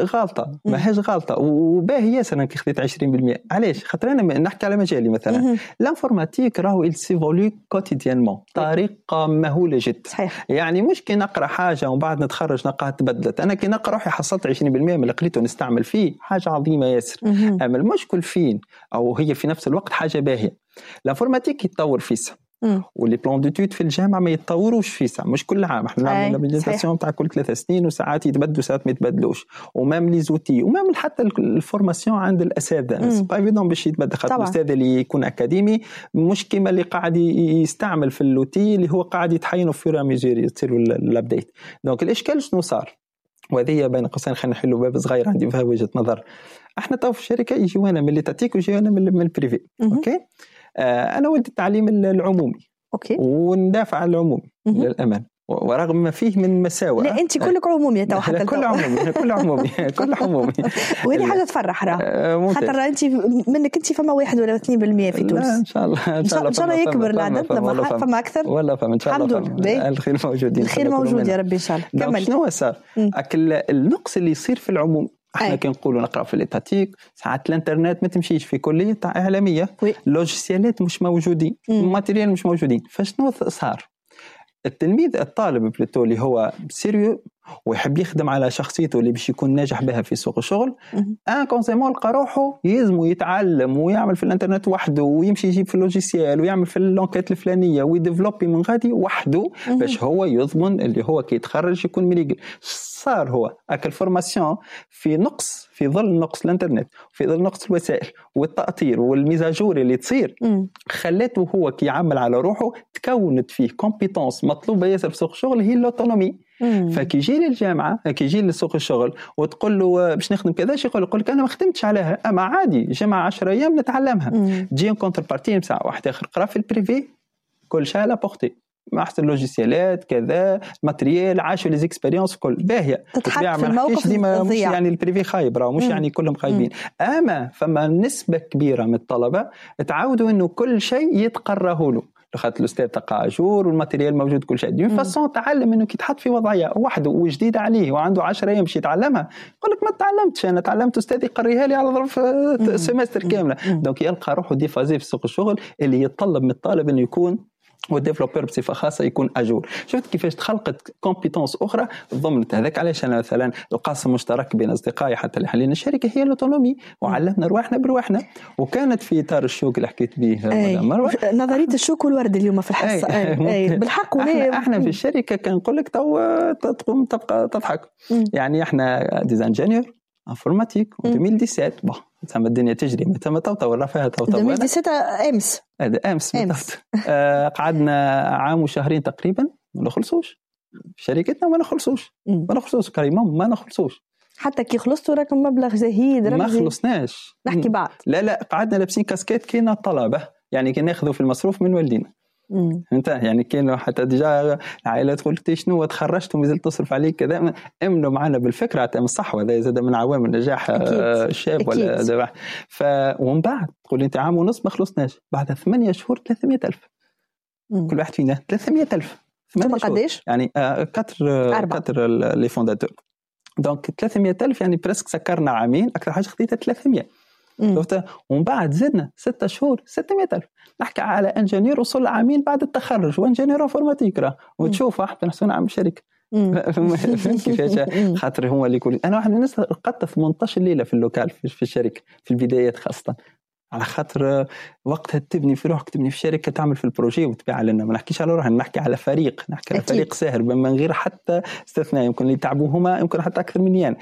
غلطه وباهي ياسر انك خديت 20%. علاش؟ خاطر انا نحكي على مجالي مثلا الانفورماتيك راهو يسيفولي كوتيديانمون طريقه مهوله جدا. صحيح. يعني مش كي نقرا حاجه ومن بعد نتخرج نلقاها تبدلت. انا كي نقرا روحي حصلت 20% من اللي قريته نستعمل فيه، حاجه عظيمه ياسر. اما المشكل فين او هي في نفس الوقت حاجه باهيه. الانفورماتيك يتطور فيسا واللي بلان دوتود في الجامعه ما يتطوروش فيسا، مش كل عام. احنا نعمل لابيليتاسيون تاع كل 3 سنين وساعات يتبدلوا ساعات ما يتبدلوش، ومام لي زوتي ومام حتى الفورماسيون عند الاساتذه سي با ايفيدون باش يتبدل. خاطر الاستاذ اللي يكون اكاديمي مش كيما اللي قاعد يستعمل في اللوتي اللي هو قاعد يتحينوا في راه ميزور يصيروا الابديت. دونك الاشكال شنو صار؟ وهذه بين قوسين خلينا نحلوا باب صغير عندي فيها وجهه نظر. احنا تو في الشركه يجيونا من اللي تاتيك ويجيونا من البريفي. اوكي، انا ولد التعليم العمومي. اوكي، وندافع عن العمومي للامانه ورغم ما فيه من مساوئ. لا انت كلك عمومي تو حتى كل عمومي وهذه حاجه تفرح راه خاطر انت منك انت فما 1 ولا 2% في تونس. ان شاء الله يكبر العدد لما فما اكثر ولا فما ان شاء الله. الحمد لله الخير موجودين، الخير موجود يا ربي ان شاء الله. كمل. شنو صار؟ النقص اللي يصير في العموم احنا كي نقولوا نقرا في الاتاتيك ساعات الانترنت ما تمشيش في كليه تاع اعلاميه، اللوجيسيالات مش موجودين، الماتيريال مش موجودين. فشنو صار؟ التلميذ الطالب بلوتو اللي هو سيريو ويحب يخدم على شخصيته اللي باش يكون ناجح بها في سوق الشغل، كونسيمون لقى روحه يلزم يتعلم ويعمل في الانترنت وحده ويمشي يجيب في اللوجيسيال ويعمل في اللونكيت الفلانيه ويديفلوبي من غادي وحده باش هو يضمن اللي هو كي يتخرج يكون مليقل. صار هو اكل فورماسيون في نقص، في ظل نقص الانترنت، في ظل نقص الوسائل والتأطير والميزاجور اللي تصير خلته هو كي يعمل على روحه تكونت فيه كومبيتونس مطلوبه ياسر في سوق الشغل هي الاوتونومي. فكي يجي للجامعه كي يجي لسوق الشغل وتقول له باش نخدم كذا يقول لك انا ما خدمتش عليها، اما عادي جامعه 10 ايام نتعلمها. تجي كونتر بارتي نتاع واحد اخر قرا في البريفي كل شيء على بورتي مع احسن اللوجيسيالات كذا ماتريال عاشوا لي زيكسبيريونس كل باهيه. تتحط في الموقف ديما مش يعني البريفي خايب راه مش يعني كلهم خايبين. اما فما نسبه كبيره من الطلبه تعودوا انه كل شيء يتقراه له، لخاطر الاستاذ تلقى اجور والماتريال موجود كل شيء. دون فاسون تعلم انه كي تحط في وضعيه وحده وجديده عليه وعنده 10 ايام باش يتعلمها يقول لك ما تعلمتش، انا تعلمت استاذي قريها لي على ظرف سيمستر كامله. دونك يلقى روحه ديفازي في سوق الشغل اللي يتطلب من الطالب انه يكون والديفلوبر بصفه خاصه يكون اجور. شفت كيفاش تخلقت كومبيتونس اخرى ضمنت هذاك. علاش انا مثلا القاسم مشترك بين اصدقائي حتى اللي حالين الشركه هي الاوتونومي، وعلمنا رواحنا برواحنا. وكانت في اطار الشوك اللي حكيت به مروه نظريه الشوك والورد اليوم في الحصه. بالحق احنا في الشركه كنقول لك تو تقوم تبقى تضحك. يعني احنا ديزاين انجينيور انفورماتيك 2017 بون تسمى الدنيا تجري تسمى تو الرفاهه تو 2017 امس هذا امس قعدنا عام وشهرين تقريبا ما نخلصوش شركتنا، ما نخلصوش كريمه ما نخلصوش حتى كي خلصتوا راكم مبلغ زهيد ما خلصناش نحكي بعد. لا قعدنا لابسين كاسكيت كينا الطلبه يعني كي ناخذوا في المصروف من والدينا انت يعني كاين حتى ديجا العائله تقول لك شنو تخرجت ومازلت تصرف عليك كذا، امنوا معنا بالفكره تاع الصح، وهذا زاد من عوامل نجاح الشاب ولا زواح. ومن بعد تقول انت عام ونص ما خلصناش، بعد 8 شهور 300,000 كل واحد فينا 300,000 ثم قداش يعني كتر لي فونداتور دونك 300,000 يعني برسك سكرنا عامين اكثر حاجه خديتها 300 شفت. ومن بعد زدنا 6 شهور 600,000. نحكي على انجينير وصل عامين بعد التخرج وانجينير انفورماتيك راه وتشوف احنا نحسن عام شركه فهمت كيفاش خاطر هو اللي يقول انا واحد من الناس قعدت 18 ليله في اللوكال في الشركه في البدايات خاصه على خاطر وقتها تبني في روحك، تبني في شركه، تعمل في البروجي وتبيع لنا. ما نحكيش على روحنا، نحكي على فريق، نحكي على فريق ساهر من غير حتى استثناء، يمكن اللي يتعبوهما يمكن حتى اكثر مني يعني.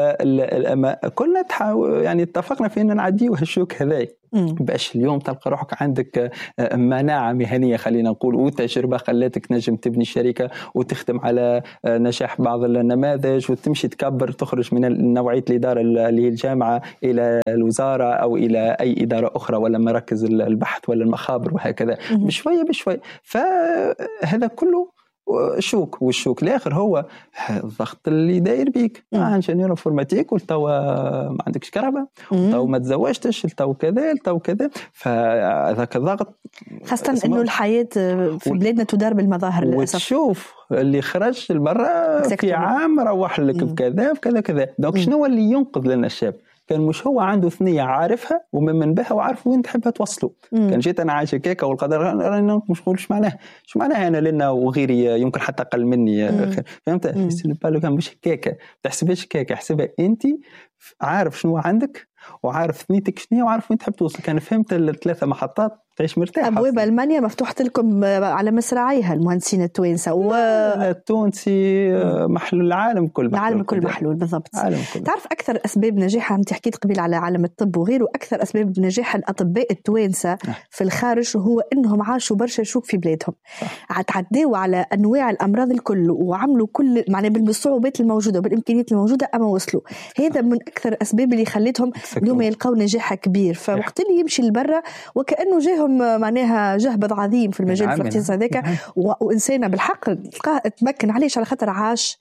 فكلنا يعني اتفقنا في ان نعديو هالشوك هذاي باش اليوم تلقى روحك عندك مناعه مهنيه خلينا نقول وتجربه خلاتك نجم تبني الشركه وتخدم على نجاح بعض النماذج وتمشي تكبر، تخرج من نوعيه الاداره اللي هي الجامعه الى الوزاره او الى اي اداره اخرى ولا مراكز البحث ولا المخابر وهكذا بشويه بشويه. فهذا كله شوك، والشوك الاخر هو الضغط اللي داير بيك انجينير انفورماتيك والتوا ما عندكش كهرباء والتوا ما تزوجتش التوا كذا التوا كذا، فهذاك الضغط خاصه انه الحياه في بلادنا تدار بالمظاهر للاسف. وتشوف اللي خرج لبرا في عام روح لك بكذا بكذا كذا. دونك شنو اللي ينقذ لنا الشاب؟ كان مش هو عنده ثنية عارفها ومن بها وعارف وين تحبها توصله. كان جيت أنا عايش كيكا والقدر أنا مش نقول شو معناها أنا لنا وغيري يمكن حتى أقل مني فهمت؟ بالو كان مش كيكا تحسبش كيكا، حسبها أنت عارف شنو عندك وعارف ثنيتك شنو وعارف وين تحب توصل. كان فهمت الثلاثة محطات تعيش مرتاح. أبواب ألمانيا مفتوحة لكم على مصراعيها المهندسين التوانسة التونسي محلول العالم كل محلول بالضبط. تعرف أكثر أسباب نجاحها، أنت حكيت قبل على عالم الطب وغيره، أكثر أسباب نجاح الأطباء التوانسة في الخارج هو إنهم عاشوا برشا شوك في بلادهم، تعدوا على أنواع الأمراض الكل وعملوا كل معناه بالصعوبات الموجودة وبالإمكانيات الموجودة أما وصلوا. هذا من أكثر أسباب اللي خلتهم اليوم يلقوا نجاح كبير. فوقت اللي يمشي لبرا وكأنه جاهم معناها جهبذ عظيم في المجال في الاختصاص هذاك وإنسانة بالحق تمكن عليش على خاطر عاش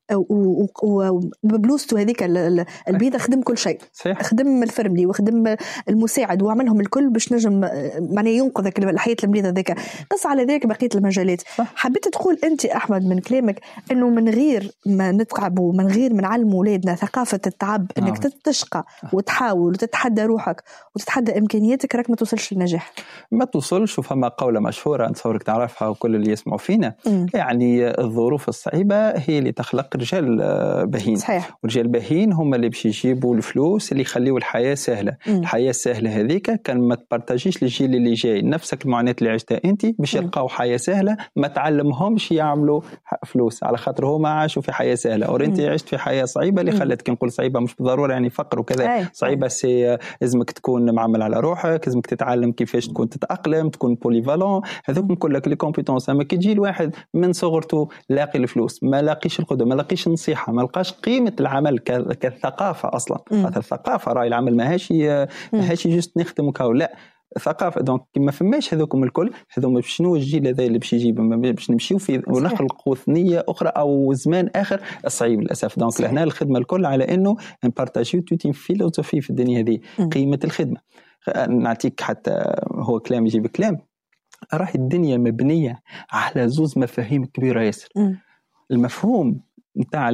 وببلوزته هذيك البيضة خدم كل شيء، خدم الفرملي وخدم المساعد وعملهم الكل باش نجم معناه ينقذك الحياة المريضة هذيك. قص على ذلك بقية المجالات. حبيت تقول أنت أحمد من كلامك أنه من غير ما نتعب ومن غير ما نعلم أولادنا ثقافة التعب أنك تشقى وتحاول وتتحدى روحك وتتحدى إمكانياتك راك ما توصلش للنجاح. ما توصلش. وفما قولة مشهورة نتصورك تعرفها وكل اللي يسمعوا فينا يعني الظروف الصعيبة هي اللي تخلق رجال بهين. صحيح. ورجال بهين هم اللي باش يجيبوا الفلوس اللي يخليوا الحياة سهلة. الحياة السهلة هذيك كان ما تبارتاجيش للجيل اللي جاي نفسك المعاناة اللي عشتها انت باش يلقاو حياة سهلة، ما تعلمهمش يعملوا فلوس على خاطر هما عاشوا في حياة سهلة اور انت عشت في حياة صعيبة اللي خلتك نقول صعيبة مش بالضرورة يعني فقر وكذا. صعيبة سي لازمك تكون معمل على روحك، لازمك تتعلم كيفاش تكون تتأقلم، تكون بوليفالون. هذوك نقول لك لي كومبيتونس. اما كي تجي الواحد من صغرته لاقي الفلوس، ما لاقيش القدوة، ما لاقيش النصيحة، ما لقاش قيمة العمل كثقافة اصلا. هذا الثقافة راي العمل ماهاش جست نخدم وكاو لا ثقافة. دونك ما فماش هذوكم الكل. هذوما شنو الجيل هذا اللي باش يجيب باش نمشيو في ونخلقوا ثنية أخرى أو زمان آخر صعيب للأسف. دونك لهنا الخدمة الكل على إنه نبارتاجيو توتين فيلوسوفي في الدنيا هذه. قيمة الخدمة. نعطيك حتى هو كلام يجيب كلام. راح الدنيا مبنية على زوز مفاهيم كبيرة ياسر. المفهوم نتاع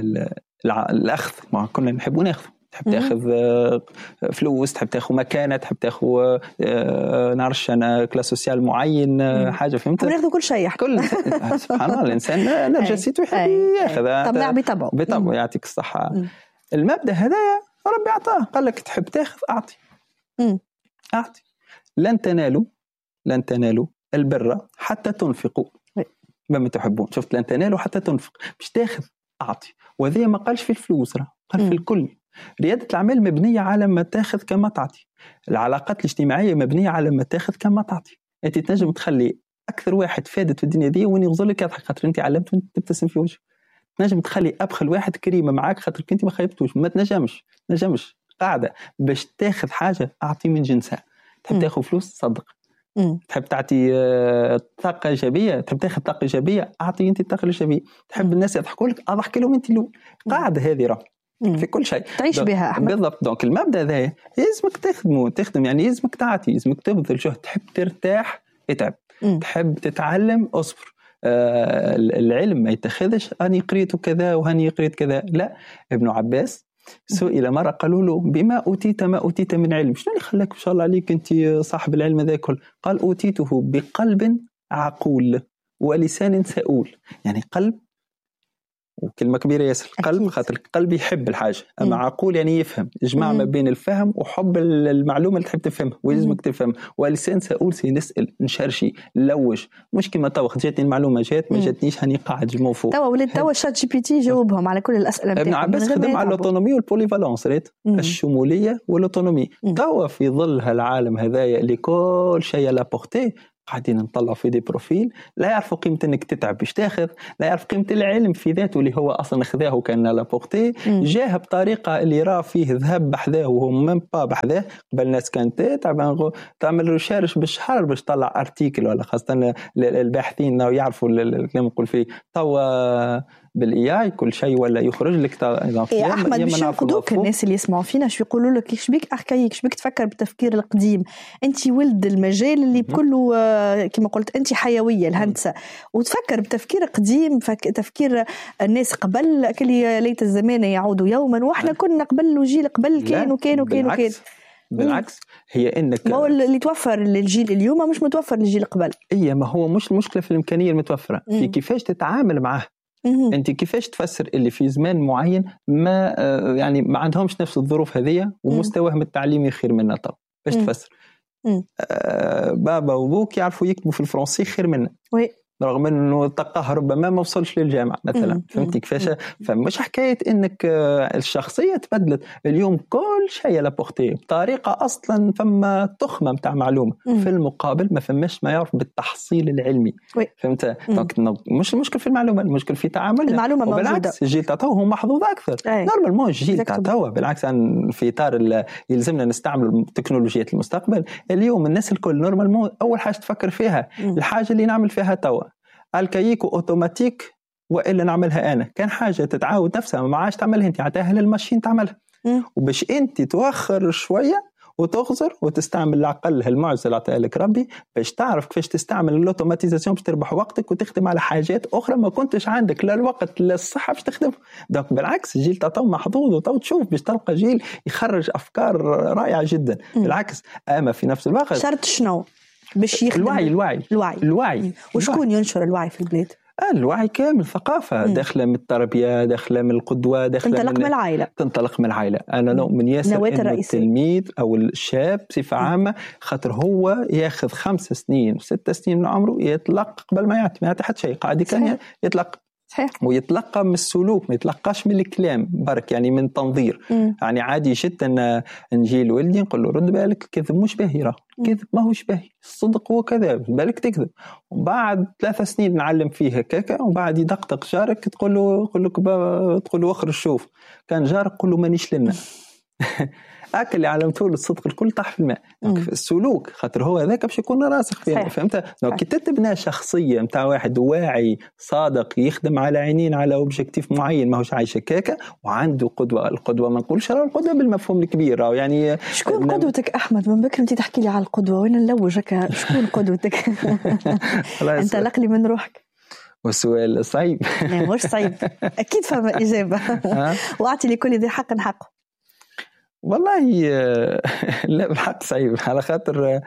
الأخذ، ما كنا نحبوا ناخذ، تحب تاخذ فلوس، تحب تاخذ مكانه، تحب تاخذ نعرفش انا كلاس سوسيال معين حاجه فهمت. ناخذ كل شيء كل سبحان الله الانسان نرجسيته يحب ياخذ طبيعه بطبعه يعطيك الصحه. المبدا هذايا ربي اعطاه، قال لك تحب تاخذ اعطي. اعطي. لن تنالوا البر حتى تنفقوا مما تحبون. شفت لن تنالوا حتى تنفق، باش تاخذ اعطي. وهذا ما قالش في الفلوس، قال في الكل. ريادة الأعمال مبنية على ما تاخذ كما تعطي. العلاقات الاجتماعية مبنية على ما تاخذ كما تعطي. أنت تنجم تخلي أكثر واحد فادت في الدنيا دي وين يغزر لك يضحك خاطر أنت علمت وأنت تبتسم في وجهه. تنجم تخلي أبخل واحد كريمة معاك خاطر أنت ما خيبتوش. ما تنجمش قاعدة باش تاخذ حاجة أعطي من جنسها. تحب تاخذ فلوس صدق. تحب تعطي طاقة إيجابية، تحب تاخذ طاقة إيجابية أعطي أنت الطاقة الإيجابية. تحب الناس يضحكوا لك أضحك لهم أنت الأول. قاعدة هذه راه في كل شيء تعيش بها أحمد. بالضبط. دونك المبدأ ذا يلزمك تخدم يعني يلزمك تعطي، يلزمك تبذل جهد. تحب ترتاح اتعب. تحب تتعلم اصبر. العلم ما يتخذش أني قريت كذا وهني قريت كذا. لا، ابن عباس سئل مرة قالوا له بما أوتيت ما أوتيت من علم، شنو اللي خلاك إن شاء الله عليك أنت صاحب العلم ذا كل؟ قال أوتيته بقلب عقول ولسان سؤول. يعني قلب، وكلمة كبيرة ياسر قلب، خاطر القلب يحب الحاجة، أما عقول يعني يفهم. إجماع ما بين الفهم وحب المعلومة اللي تحب تفهمها ويلزمك تفهم. ولسان سؤول نسأل نشرشي نلوج، مش كما توخ جاتني المعلومة جات ما جاتنيش هني قاعد جمو فوق. توا ولد توا شات جي بي تي جاوبهم على كل الأسئلة ابن عباس خدم على الأوتونومي والبوليفالونس، ريت الشمولية والأوتونومي. توا في ظل هالعالم هذايا اللي كل شيء لا بورتي قاعدين نطلع في دي بروفيل لا يعرفوا قيمة انك تتعب باش تاخذ، لا يعرف قيمة العلم في ذاته اللي هو اصلا خذاه كان لا بورتي، جاه بطريقة اللي راه فيه ذهب بحذاه وهو ميم با بحذاه. قبل الناس كانت تتعب تعمل ريشيرش بالشهر باش تطلع ارتيكل، ولا خاصة الباحثين يعرفوا الكلام نقول فيه. توا بالاي كل شيء ولا يخرج لك. يا احمد باش نقدوك الناس اللي يسمعوا فينا شو يقولوا لك ايش بيك اركايك، ايش بيك تفكر بالتفكير القديم؟ انت ولد المجال اللي بكله كما قلت انت حيويه الهندسه وتفكر بتفكير قديم، تفكير الناس قبل كلي ليت الزمان يعود يوما، واحنا كنا قبل وجيل قبل كان وكان وكان وكان. بالعكس هي انك ما هو اللي توفر للجيل اليوم مش متوفر للجيل قبل. اي ما هو مش المشكله في الامكانيه المتوفره، في كيفاش تتعامل معه. انت كيفاش تفسر اللي في زمان معين ما يعني ما عندهمش نفس الظروف هذه ومستواهم التعليمي خير منا. طب باش تفسر بابا وابوك يعرفوا يكتبوا في الفرنسي خير منا، رغم انه طاقه ربما ما وصلش للجامعه مثلا. فهمتي كيفاش؟ فمش حكايه انك الشخصيه تبدلت اليوم، كل شيء لابورتي بطريقه اصلا فما تخمه نتاع معلومه. في المقابل ما فماش ما يعرف بالتحصيل العلمي. فهمت؟ مش المشكل في المعلومه، المشكل في تعامل المعلومه موجوده. بالعكس الجيل تاع تو هو محظوظ اكثر نورمالمون. الجيل تاع تو بالعكس في اطار يلزمنا نستعمل تكنولوجيات المستقبل. اليوم الناس الكل نورمالمون اول حاجه تفكر فيها الحاجه اللي نعمل فيها توا الكيكو اوتوماتيك والا نعملها انا. كان حاجه تتعاود نفسها ما عادش تعملها انت، عطاها للماشين تعملها. وباش انت توخر شويه وتغزر وتستعمل العقل هالمعزه اللي عطاها لك ربي باش تعرف كيفاش تستعمل الاوتوماتيزاسيون باش تربح وقتك وتخدم على حاجات اخرى ما كنتش عندك لا الوقت لا الصحه باش تخدم. دونك بالعكس الجيل تاع تو محظوظ، وتو تشوف باش تلقى جيل يخرج افكار رائعه جدا. بالعكس اما في نفس الوقت شرط شنو باش يخدم؟ الوعي. وشكون ينشر الوعي في البلاد؟ الوعي كامل، ثقافة داخلة من التربية، داخلة من القدوة، داخلة تنطلق من العائلة. أنا نؤمن ياسر إنه التلميذ أو الشاب بصفة عامة خاطر هو ياخذ 5 سنين 6 سنين من عمره يتلقى قبل ما يعطي حتى شيء قاعد كان يتلقى ويتلقى من السلوك، ما يتلقاش من الكلام برك يعني من تنظير. يعني عادي جدا نجي لولدي نقول له رد بالك الكذب مش باهي، راه الكذب ما هوش باهي، الصدق هو كذاب، بالك تكذب. وبعد 3 سنين نعلم فيه هكاكا، وبعد يدقدق جارك تقول له اخرج شوف كان جارك قول له مانيش لنا أكل اللي علمته له الصدق الكل طاح في الماء. السلوك خاطر هو ذاك باش يكون راسخ فيه. فهمت؟ كي تتبنى شخصيه نتاع واحد واعي صادق يخدم على عينين على اوبجيكتيف معين ماهوش عايش هكاكا وعنده قدوه. القدوه ما نقولش راه القدوه بالمفهوم الكبير يعني. شكون قدوتك احمد؟ من بكري انت تحكي لي على القدوه وين نلوجك. شكون قدوتك؟ انت لقلي من روحك. والسؤال صعيب. مش صعيب اكيد فما اجابه واعطي لكل ذي حق حقه. والله لا بالحق صعيب على خاطر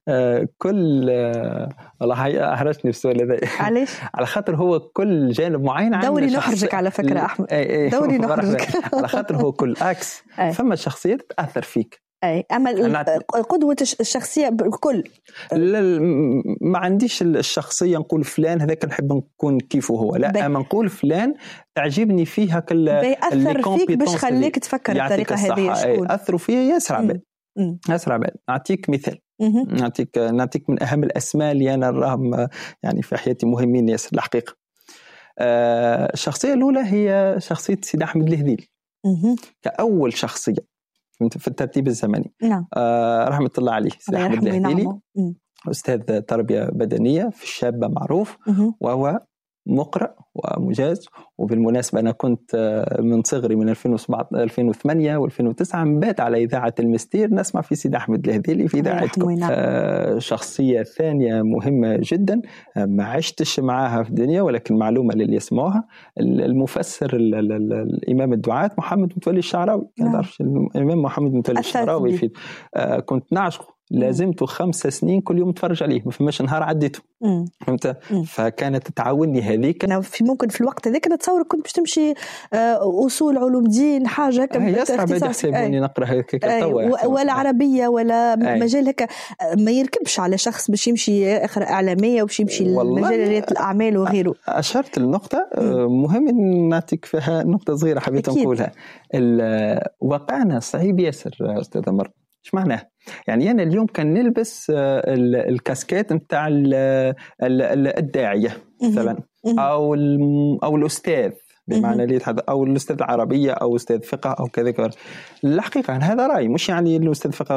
كل والله أحرجني السؤال هذا. علاش؟ على خاطر هو كل جانب معين دوري نحرجك على فكرة أحمد. دوري نحرجك على خاطر هو كل أكس فما شخصيات تأثر فيك. أي أما قدوة الشخصية بالكل ما عنديش الشخصية نقول فلان هذاك نحب نكون كيفه هو، لا أما نقول فلان تعجبني فيها كل أثر فيك باش خليك تفكر الطريقة هذه شكون أثروا فيها ياسر عباد. ياسر عباد. أعطيك مثال، نعطيك من أهم الأسماء اللي أنا نراهم يعني في حياتي مهمين ياسر الحقيقة. الشخصية الأولى هي شخصية سيدي أحمد الهذيلي كأول شخصية في الترتيب الزمني. نعم. رحمة الله عليه سيدي أحمد الهذيلي أستاذ تربية بدنية في الشابة معروف، وهو مقرأ ومجاز. وبالمناسبة أنا كنت من صغري من 2008 و2009 مبات على إذاعة المستير نسمع في سيدي أحمد الهذيلي في إذاعتكم. شخصية ثانية مهمة جدا ما عشتش معاها في الدنيا ولكن معلومة للي يسمعوها، المفسر الإمام الدعاة محمد متولي الشعراوي. تعرفش الإمام محمد متولي الشعراوي كنت نعشقه، لازمته 5 سنين كل يوم اتفرج عليه، ما فماش نهار عديته. فهمت؟ فكانت تعاوني هذيك. أنا ممكن في الوقت هذاك نتصور كنت باش تمشي أصول علوم دين حاجة يسرع بعد يحسبوني نقرأ هيك ولا عربية ولا مجال هيك ما يركبش على شخص باش يمشي يقرأ إعلامية وباش يمشي لمجال الأعمال وغيره. أشرت النقطة مهم إن نعطيك فيها نقطة صغيرة حبيت نقولها. وقعنا صعيب ياسر أستاذ مر. إيش معناه؟ يعني أنا اليوم كان نلبس الكاسكيت متاع الداعية مثلا أو الأستاذ بمعنى اللي يتحدث أو الأستاذ العربية أو أستاذ فقه أو كذا. الحقيقة هذا رأي، مش يعني الأستاذ فقه